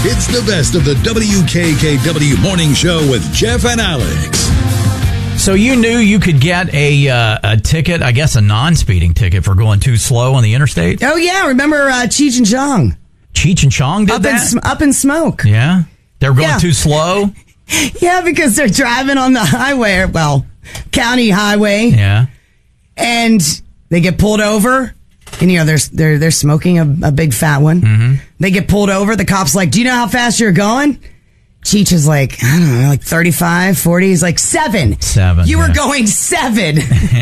It's the best of the WKKW Morning Show with Jeff and Alex. So you knew you could get a ticket, I guess a non-speeding ticket for going too slow on the interstate? Oh, yeah. Remember Cheech and Chong? Cheech and Chong did that? Up in smoke. Yeah? They were going too slow? Yeah, because they're driving on the highway, county highway. Yeah. And they get pulled over. And, they're smoking a big fat one. Mm-hmm. They get pulled over. The cop's like, do you know how fast you're going? Cheech is like, I don't know, like 35, 40. He's like, 7. 7. You were going 7.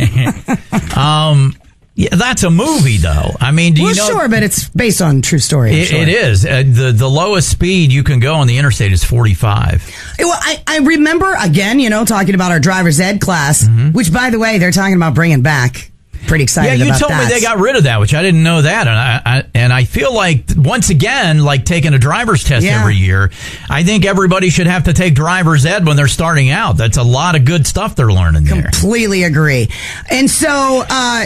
Yeah, that's a movie, though. I mean, do you know? Sure, but it's based on true story. It is. The lowest speed you can go on the interstate is 45. Well, I remember, again, talking about our driver's ed class, which, by the way, they're talking about bringing back. Pretty excited about that. Yeah, you told me they got rid of that, which I didn't know that. And I feel like, once again, like taking a driver's test every year, I think everybody should have to take driver's ed when they're starting out. That's a lot of good stuff they're learning there. Completely agree. And so,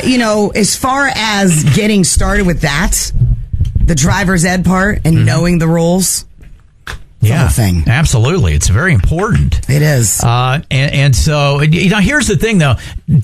as far as getting started with that, the driver's ed part and knowing the rules, yeah, thing. Absolutely. It's very important. It is. And so, here's the thing, though.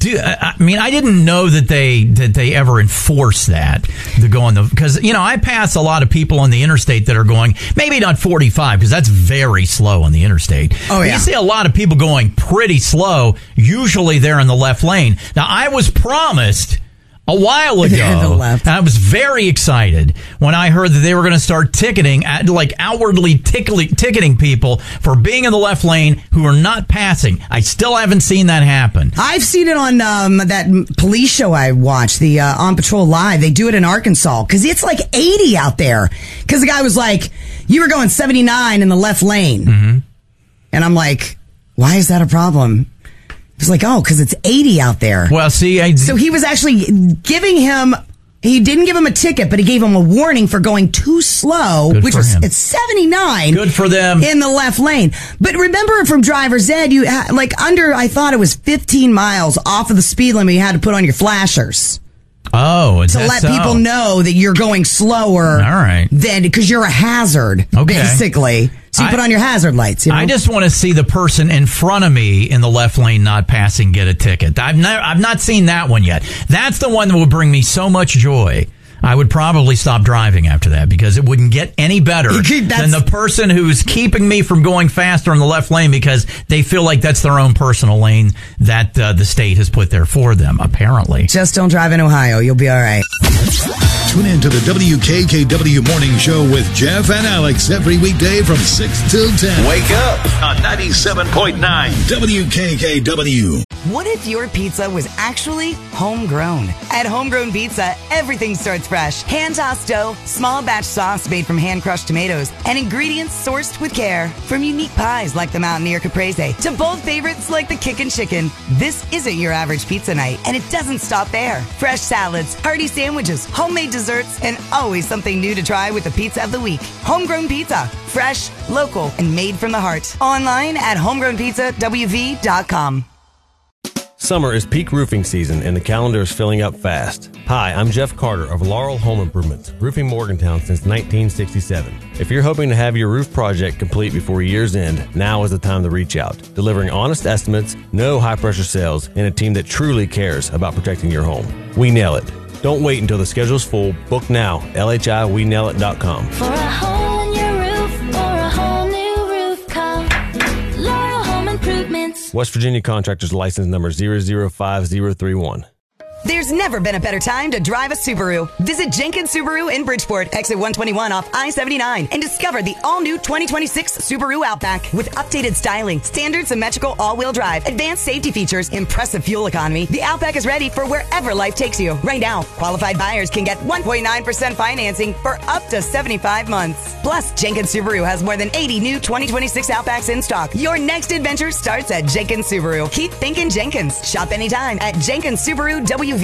I didn't know that they ever enforce that to go on because, I pass a lot of people on the interstate that are going, maybe not 45, because that's very slow on the interstate. Oh, yeah. You see a lot of people going pretty slow. Usually they're in the left lane. Now, I was promised a while ago, I was very excited when I heard that they were going to start outwardly ticketing people for being in the left lane who are not passing. I still haven't seen that happen. I've seen it on that police show I watched, the On Patrol Live. They do it in Arkansas because it's like 80 out there. Because the guy was like, you were going 79 in the left lane. Mm-hmm. And I'm like, why is that a problem? He's like, because it's 80 out there. Well, see, so he was actually giving him, he didn't give him a ticket, but he gave him a warning for going too slow, it's 79. Good for them. In the left lane. But remember from driver's ed, you I thought it was 15 miles off of the speed limit, you had to put on your flashers. Oh, to let people know that you're going slower. All right. Because you're a hazard, basically. So you put on your hazard lights. I just want to see the person in front of me in the left lane not passing get a ticket. I've not seen that one yet. That's the one that would bring me so much joy. I would probably stop driving after that because it wouldn't get any better than the person who's keeping me from going faster in the left lane because they feel like that's their own personal lane that the state has put there for them, apparently. Just don't drive in Ohio. You'll be all right. Tune in to the WKKW Morning Show with Jeff and Alex every weekday from 6 till 10. Wake up on 97.9 WKKW. What if your pizza was actually homegrown? At Homegrown Pizza, everything starts fresh. Hand-tossed dough, small batch sauce made from hand-crushed tomatoes, and ingredients sourced with care. From unique pies like the Mountaineer Caprese to bold favorites like the Kickin' Chicken. This isn't your average pizza night, and it doesn't stop there. Fresh salads, hearty sandwiches, homemade desserts, and always something new to try with the Pizza of the Week. Homegrown Pizza. Fresh, local, and made from the heart. Online at homegrownpizzawv.com. Summer is peak roofing season and the calendar is filling up fast. Hi, I'm Jeff Carter of Laurel Home Improvements, roofing Morgantown since 1967. If you're hoping to have your roof project complete before year's end, now is the time to reach out. Delivering honest estimates, no high-pressure sales, and a team that truly cares about protecting your home. We nail it. Don't wait until the schedule's full. Book now. LHIWeNailIt.com. For a hole in your roof or a whole new roof, call Laurel Home Improvements. West Virginia Contractors License Number 005031. There's never been a better time to drive a Subaru. Visit Jenkins Subaru in Bridgeport, exit 121 off I-79, and discover the all-new 2026 Subaru Outback. With updated styling, standard symmetrical all-wheel drive, advanced safety features, impressive fuel economy, the Outback is ready for wherever life takes you. Right now, qualified buyers can get 1.9% financing for up to 75 months. Plus, Jenkins Subaru has more than 80 new 2026 Outbacks in stock. Your next adventure starts at Jenkins Subaru. Keep thinking Jenkins. Shop anytime at JenkinsSubaruWV.com.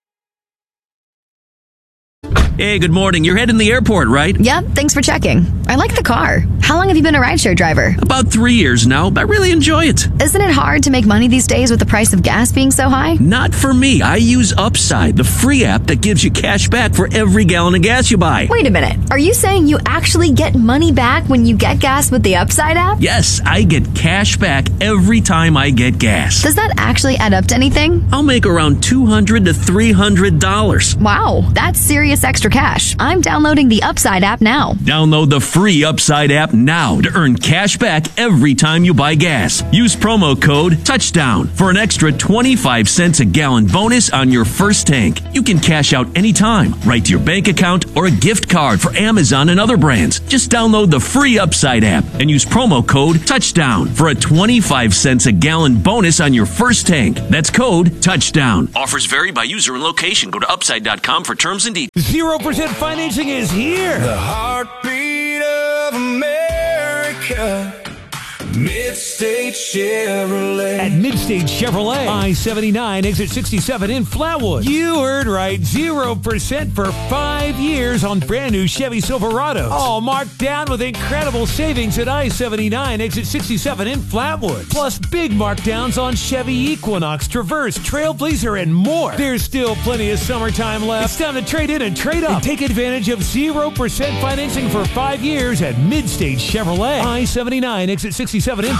Hey, good morning. You're heading to the airport, right? Yep, thanks for checking. I like the car. How long have you been a rideshare driver? About 3 years now, but I really enjoy it. Isn't it hard to make money these days with the price of gas being so high? Not for me. I use Upside, the free app that gives you cash back for every gallon of gas you buy. Wait a minute. Are you saying you actually get money back when you get gas with the Upside app? Yes, I get cash back every time I get gas. Does that actually add up to anything? I'll make around $200 to $300. Wow, that's serious extra cash. I'm downloading the Upside app now. Download the free Upside app now to earn cash back every time you buy gas. Use promo code TOUCHDOWN for an extra 25 cents a gallon bonus on your first tank. You can cash out anytime, right to your bank account or a gift card for Amazon and other brands. Just download the free Upside app and use promo code TOUCHDOWN for a 25 cents a gallon bonus on your first tank. That's code TOUCHDOWN. Offers vary by user and location. Go to upside.com for terms and details. 0% financing is here. The heartbeat of America. Midstate Chevrolet. At Midstate Chevrolet, I-79, exit 67 in Flatwood. You heard right, 0% for 5 years on brand new Chevy Silverados. All marked down with incredible savings at I-79, exit 67 in Flatwood. Plus big markdowns on Chevy Equinox, Traverse, Trailblazer, and more. There's still plenty of summertime left. It's time to trade in and trade up. And take advantage of 0% financing for 5 years at Midstate Chevrolet. I-79, exit 67 in